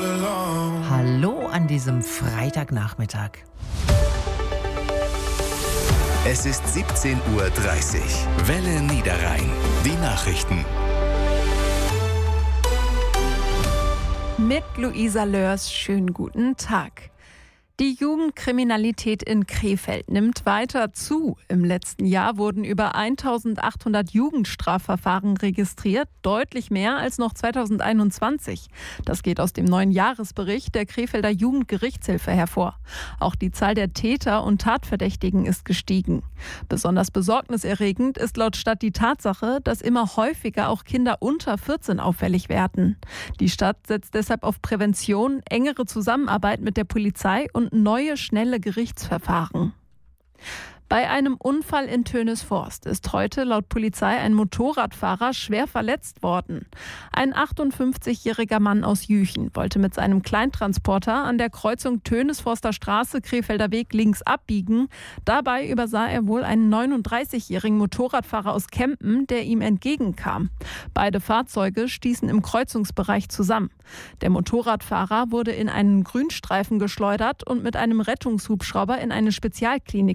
Hallo an diesem Freitagnachmittag. Es ist 17:30 Uhr. Welle Niederrhein. Die Nachrichten. Mit Luisa Lörs, schönen guten Tag. Die Jugendkriminalität in Krefeld nimmt weiter zu. Im letzten Jahr wurden über 1800 Jugendstrafverfahren registriert, deutlich mehr als noch 2021. Das geht aus dem neuen Jahresbericht der Krefelder Jugendgerichtshilfe hervor. Auch die Zahl der Täter und Tatverdächtigen ist gestiegen. Besonders besorgniserregend ist laut Stadt die Tatsache, dass immer häufiger auch Kinder unter 14 auffällig werden. Die Stadt setzt deshalb auf Prävention, engere Zusammenarbeit mit der Polizei und neue, schnelle Gerichtsverfahren. Bei einem Unfall in Tönisvorst ist heute laut Polizei ein Motorradfahrer schwer verletzt worden. Ein 58-jähriger Mann aus Jüchen wollte mit seinem Kleintransporter an der Kreuzung Tönisvorster Straße, Krefelder Weg links abbiegen. Dabei übersah er wohl einen 39-jährigen Motorradfahrer aus Kempen, der ihm entgegenkam. Beide Fahrzeuge stießen im Kreuzungsbereich zusammen. Der Motorradfahrer wurde in einen Grünstreifen geschleudert und mit einem Rettungshubschrauber in eine Spezialklinik